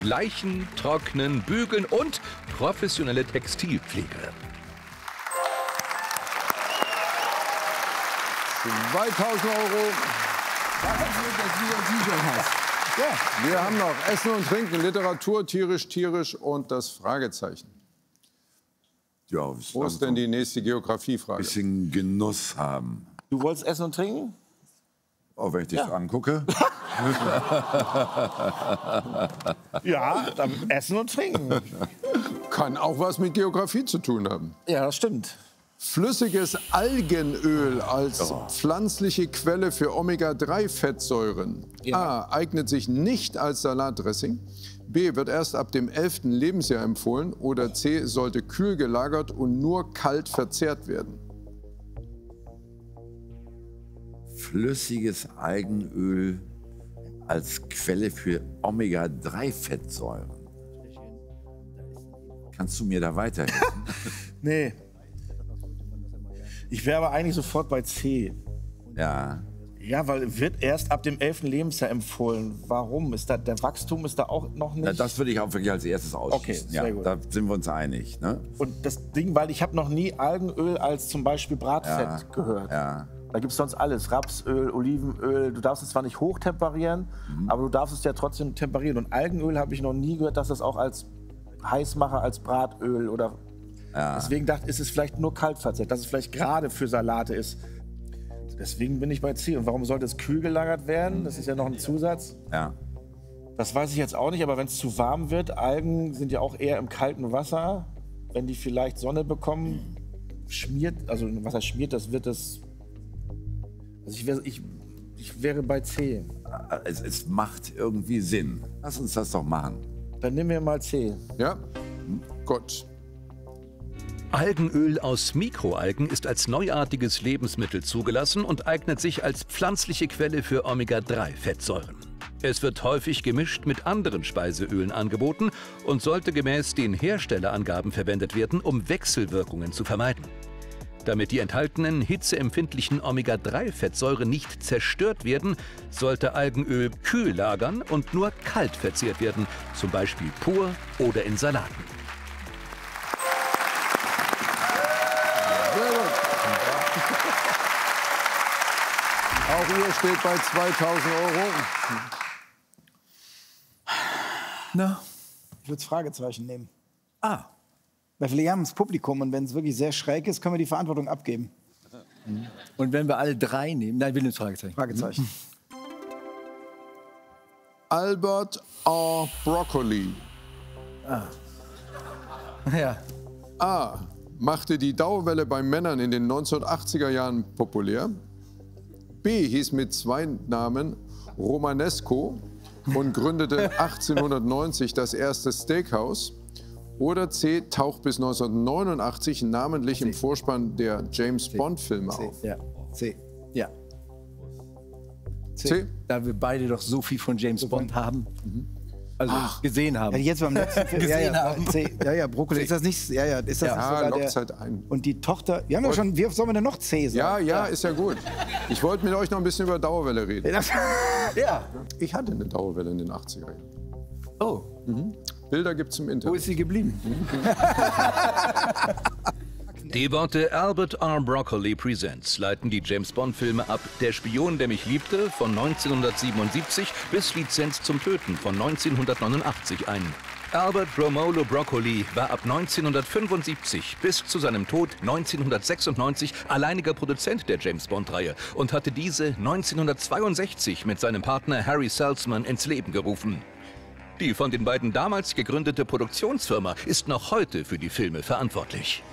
Leichen, Trocknen, Bügeln und professionelle Textilpflege. 2000 Euro. Ja, wir haben noch Essen und Trinken, Literatur, tierisch und das Fragezeichen. Ja, Wo ist denn die nächste Geografiefrage? Ein bisschen Genuss haben. Du wolltest Essen und Trinken? Auch wenn ich dich angucke. Ja, dann Essen und Trinken. Kann auch was mit Geografie zu tun haben. Ja, das stimmt. Flüssiges Algenöl als pflanzliche Quelle für Omega-3-Fettsäuren. A. Eignet sich nicht als Salatdressing. B. Wird erst ab dem 11. Lebensjahr empfohlen. Oder C. Sollte kühl gelagert und nur kalt verzehrt werden. Flüssiges Algenöl als Quelle für Omega-3-Fettsäuren. Kannst du mir da weiterhelfen? Nee. Ich wäre aber eigentlich sofort bei C. Ja. Ja, weil wird erst ab dem 11. Lebensjahr empfohlen. Warum? Ist da, der Wachstum ist da auch noch nicht... Na, das würde ich auch wirklich als erstes ausschließen. Okay, sehr gut. Da sind wir uns einig. Ne? Und das Ding, weil ich habe noch nie Algenöl als zum Beispiel Bratfett gehört. Ja. Da gibt es sonst alles. Rapsöl, Olivenöl. Du darfst es zwar nicht hochtemperieren, aber du darfst es ja trotzdem temperieren. Und Algenöl habe ich noch nie gehört, dass das auch als Heißmacher, als Bratöl oder... Ja. Deswegen dachte ich, ist es vielleicht nur kalt verzehrt, dass es vielleicht gerade für Salate ist. Deswegen bin ich bei C. Und warum sollte es kühl gelagert werden? Das ist ja noch ein Zusatz. Ja. Das weiß ich jetzt auch nicht, aber wenn es zu warm wird, Algen sind ja auch eher im kalten Wasser. Wenn die vielleicht Sonne bekommen, schmiert, also Wasser schmiert, das wird das... Also ich wäre bei C. Es macht irgendwie Sinn. Lass uns das doch machen. Dann nehmen wir mal C. Ja? Gut. Algenöl aus Mikroalgen ist als neuartiges Lebensmittel zugelassen und eignet sich als pflanzliche Quelle für Omega-3-Fettsäuren. Es wird häufig gemischt mit anderen Speiseölen angeboten und sollte gemäß den Herstellerangaben verwendet werden, um Wechselwirkungen zu vermeiden. Damit die enthaltenen hitzeempfindlichen Omega-3-Fettsäuren nicht zerstört werden, sollte Algenöl kühl lagern und nur kalt verzehrt werden, zum Beispiel pur oder in Salaten. Sehr gut. Auch ihr steht bei 2000 Euro. Na? Ich würde das Fragezeichen nehmen. Ah. Weil wir haben das Publikum und wenn es wirklich sehr schräg ist, können wir die Verantwortung abgeben. Und wenn wir alle drei nehmen, nein, wir nehmen das Fragezeichen. Fragezeichen. Albert R. Broccoli. Ja. A. Machte die Dauerwelle bei Männern in den 1980er Jahren populär. B. Hieß mit zwei Namen Romanesco und gründete 1890 das erste Steakhouse. Oder C. Taucht bis 1989 namentlich im Vorspann der James-Bond-Filme auf. Ja. C. Ja. C. Da wir beide doch so viel von James Bond haben. Also gesehen haben. Ja, jetzt beim letzten Film. Gesehen haben. C. Ja, Brokkoli. Ist das nicht? Ja, ja. Ist das nicht Ah, sogar Lockzeit ein. Und die Tochter. Wir haben ja schon. Wie oft sollen wir denn noch C sagen? Ja, ist ja gut. Ich wollte mit euch noch ein bisschen über Dauerwelle reden. Ja. Ich hatte eine Dauerwelle in den 80er Jahren. Oh. Bilder gibt's im Wo Internet. ist sie geblieben? Die Worte Albert R. Broccoli Presents leiten die James-Bond-Filme ab Der Spion, der mich liebte von 1977 bis Lizenz zum Töten von 1989 ein. Albert Romolo Broccoli war ab 1975 bis zu seinem Tod 1996 alleiniger Produzent der James-Bond-Reihe und hatte diese 1962 mit seinem Partner Harry Saltzman ins Leben gerufen. Die von den beiden damals gegründete Produktionsfirma ist noch heute für die Filme verantwortlich.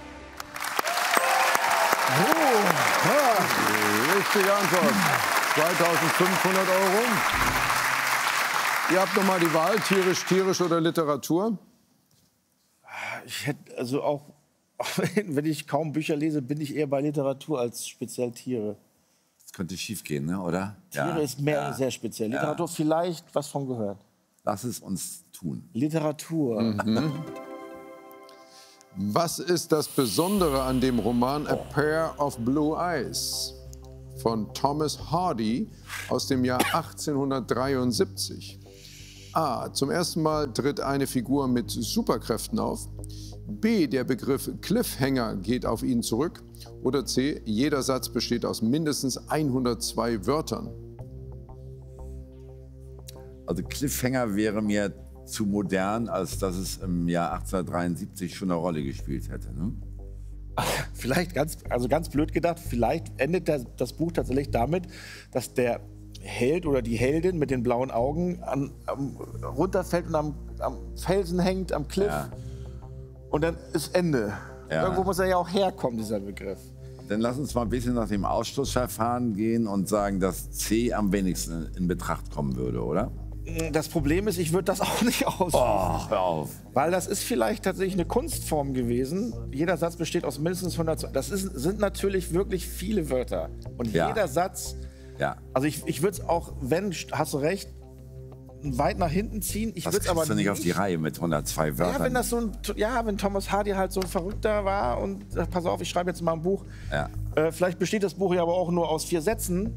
Richtige Antwort. 2500 Euro. Ihr habt noch mal die Wahl, tierisch oder Literatur. Ich hätte also auch wenn ich kaum Bücher lese, bin ich eher bei Literatur als speziell Tiere. Das könnte schief gehen, ne? Oder? Tiere ist mehr sehr speziell. Literatur vielleicht was von gehört. Lass es uns tun. Literatur. Was ist das Besondere an dem Roman A Pair of Blue Eyes von Thomas Hardy aus dem Jahr 1873? A. Zum ersten Mal tritt eine Figur mit Superkräften auf. B. Der Begriff Cliffhanger geht auf ihn zurück. Oder C. Jeder Satz besteht aus mindestens 102 Wörtern. Also Cliffhanger wäre mir zu modern, als dass es im Jahr 1873 schon eine Rolle gespielt hätte. Ne? Vielleicht ganz blöd gedacht, vielleicht endet das Buch tatsächlich damit, dass der Held oder die Heldin mit den blauen Augen runterfällt und am Felsen hängt, am Cliff. Ja. Und dann ist Ende. Ja. Irgendwo muss er ja auch herkommen, dieser Begriff. Dann lass uns mal ein bisschen nach dem Ausschlussverfahren gehen und sagen, dass C am wenigsten in Betracht kommen würde, oder? Das Problem ist, ich würde das auch nicht ausschließen. Oh, hör auf. Weil das ist vielleicht tatsächlich eine Kunstform gewesen. Jeder Satz besteht aus mindestens 100. Das sind natürlich wirklich viele Wörter. Und jeder Satz. Ja. Also ich würde es auch, wenn, hast du recht, weit nach hinten ziehen. Ich würde es aber nicht auf die Reihe mit 102 Wörtern. Ja, wenn das wenn Thomas Hardy halt so ein Verrückter war und pass auf, ich schreibe jetzt mal ein Buch. Ja. Vielleicht besteht das Buch ja aber auch nur aus 4 Sätzen.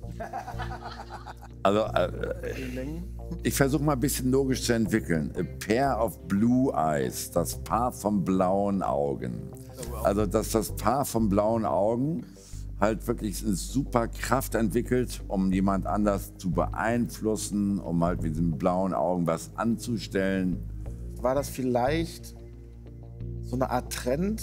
Also, ich versuche mal ein bisschen logisch zu entwickeln. A pair of blue eyes, das Paar von blauen Augen. Also, dass das Paar von blauen Augen halt wirklich eine super Kraft entwickelt, um jemand anders zu beeinflussen, um halt mit diesen blauen Augen was anzustellen. War das vielleicht so eine Art Trend?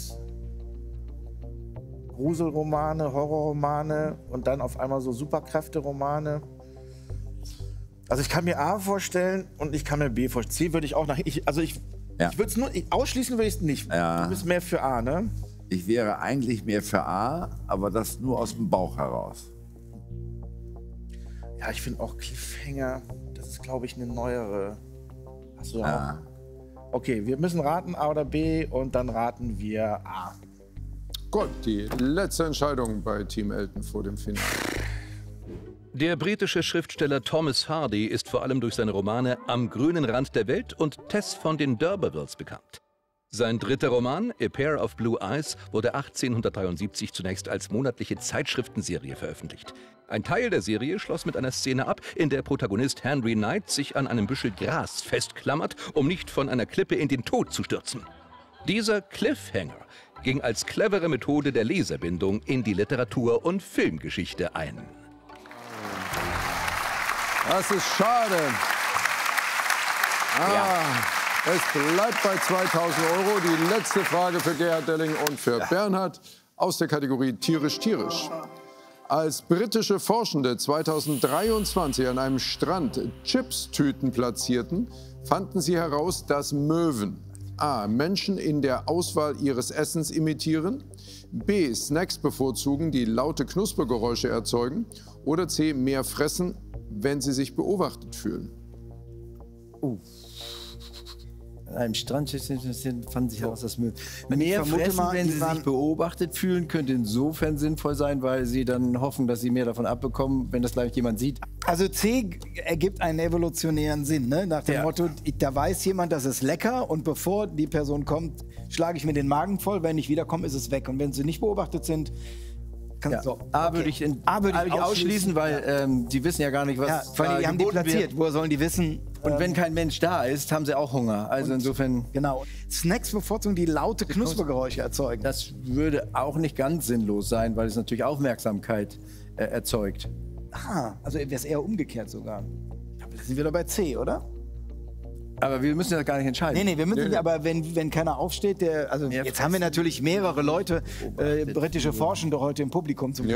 Gruselromane, Horrorromane und dann auf einmal so Superkräfte-Romane? Also ich kann mir A vorstellen und ich kann mir B vorstellen. C würde ich auch ich würde es nur, ausschließen würde ich es nicht. Ja. Du bist mehr für A, ne? Ich wäre eigentlich mehr für A, aber das nur aus dem Bauch heraus. Ja, ich finde auch Cliffhanger, das ist, glaube ich, eine neuere. Hast du auch? Okay, wir müssen raten A oder B und dann raten wir A. Gut, die letzte Entscheidung bei Team Elton vor dem Finale. Der britische Schriftsteller Thomas Hardy ist vor allem durch seine Romane Am grünen Rand der Welt und Tess von den D'Urbervilles bekannt. Sein dritter Roman, A Pair of Blue Eyes, wurde 1873 zunächst als monatliche Zeitschriftenserie veröffentlicht. Ein Teil der Serie schloss mit einer Szene ab, in der Protagonist Henry Knight sich an einem Büschel Gras festklammert, um nicht von einer Klippe in den Tod zu stürzen. Dieser Cliffhanger ging als clevere Methode der Leserbindung in die Literatur- und Filmgeschichte ein. Das ist schade. Es bleibt bei 2000 €. Die letzte Frage für Gerhard Delling und für Bernhard aus der Kategorie Tierisch-Tierisch. Als britische Forschende 2023 an einem Strand Chipstüten platzierten, fanden sie heraus, dass Möwen A. Menschen in der Auswahl ihres Essens imitieren, B. Snacks bevorzugen, die laute Knuspergeräusche erzeugen oder C. mehr fressen, wenn sie sich beobachtet fühlen. An einem Strand fanden sich heraus, dass Möwen mehr fressen, wenn sie sich beobachtet fühlen, könnte insofern sinnvoll sein, weil sie dann hoffen, dass sie mehr davon abbekommen, wenn das gleich jemand sieht. Also C ergibt einen evolutionären Sinn, ne? Nach dem Motto, da weiß jemand, das ist lecker und bevor die Person kommt, schlage ich mir den Magen voll, wenn ich wiederkomme, ist es weg. Und wenn sie nicht beobachtet sind, A würde ich ausschließen, weil die wissen ja gar nicht, was die haben die platziert. Woher sollen die wissen? Und wenn kein Mensch da ist, haben sie auch Hunger. Also insofern. Genau. Snacks bevorzugen, die laute Knuspergeräusche erzeugen. Das würde auch nicht ganz sinnlos sein, weil es natürlich Aufmerksamkeit erzeugt. Also wäre es eher umgekehrt sogar. Da sind wir doch bei C, oder? Aber wir müssen das gar nicht entscheiden. Nee, wir müssen nicht, aber wenn keiner aufsteht, jetzt haben wir natürlich mehrere Leute, britische Forschende heute im Publikum zum Glück.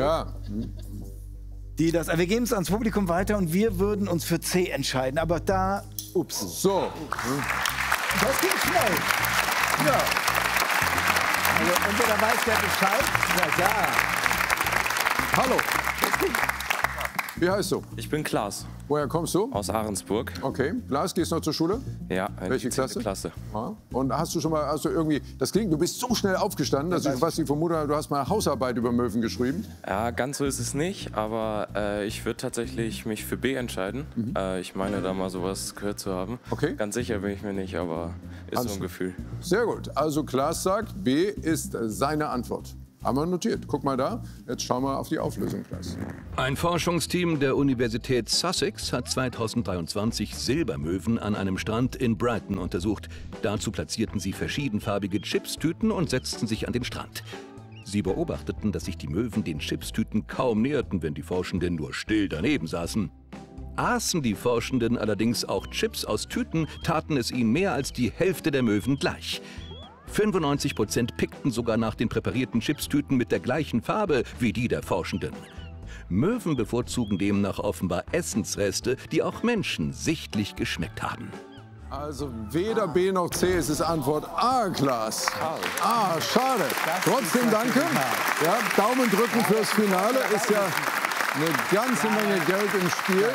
Wir geben es ans Publikum weiter und wir würden uns für C entscheiden. Aber da, So. Das geht schnell. Ja. Also entweder weiß der Bescheid. Ja. Hallo. Wie heißt du? Ich bin Klaas. Woher kommst du? Aus Ahrensburg. Okay. Klaas, gehst du noch zur Schule? Ja, welche Klasse? Klasse. Ja. Und hast du irgendwie, das klingt, du bist so schnell aufgestanden, dass ich vermute, du hast mal Hausarbeit über Möwen geschrieben. Ja, ganz so ist es nicht, aber ich würde tatsächlich mich für B entscheiden. Ich meine, da mal sowas gehört zu haben. Okay. Ganz sicher bin ich mir nicht, aber ist so ein Gefühl. Sehr gut. Also Klaas sagt, B ist seine Antwort. Haben wir notiert. Guck mal da. Jetzt schauen wir auf die Auflösung gleich. Ein Forschungsteam der Universität Sussex hat 2023 Silbermöwen an einem Strand in Brighton untersucht. Dazu platzierten sie verschiedenfarbige Chipstüten und setzten sich an den Strand. Sie beobachteten, dass sich die Möwen den Chipstüten kaum näherten, wenn die Forschenden nur still daneben saßen. Aßen die Forschenden allerdings auch Chips aus Tüten, taten es ihnen mehr als die Hälfte der Möwen gleich. 95% pickten sogar nach den präparierten Chipstüten mit der gleichen Farbe wie die der Forschenden. Möwen bevorzugen demnach offenbar Essensreste, die auch Menschen sichtlich geschmeckt haben. Also weder B noch C, es ist Antwort A, Klaas. Ah, schade. Trotzdem danke. Ja, Daumen drücken fürs Finale. Ist ja eine ganze Menge Geld im Spiel.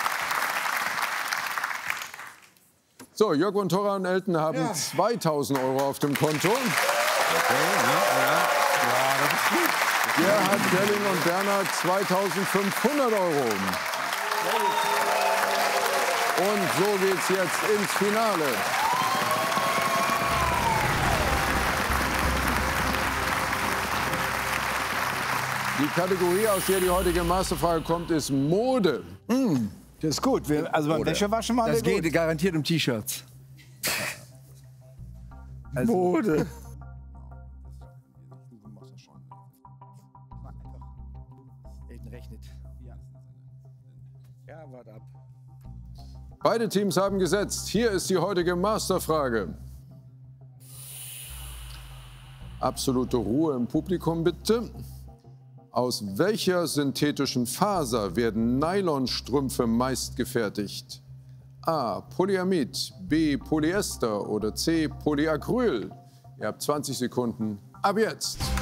So, Jörg von Torra und Elton haben 2.000 € auf dem Konto. Gerhard, Delling und Bernhard 2.500 €. Und so geht's jetzt ins Finale. Die Kategorie, aus der die heutige Masterfrage kommt, ist Mode. Das ist gut. Also beim Wäschewaschen machen wir Das gut. geht garantiert um T-Shirts. Also, Mode. Rechnet. Ja, warte ab. Beide Teams haben gesetzt. Hier ist die heutige Masterfrage. Absolute Ruhe im Publikum, bitte. Aus welcher synthetischen Faser werden Nylonstrümpfe meist gefertigt? A. Polyamid, B. Polyester oder C. Polyacryl? Ihr habt 20 Sekunden. Ab jetzt.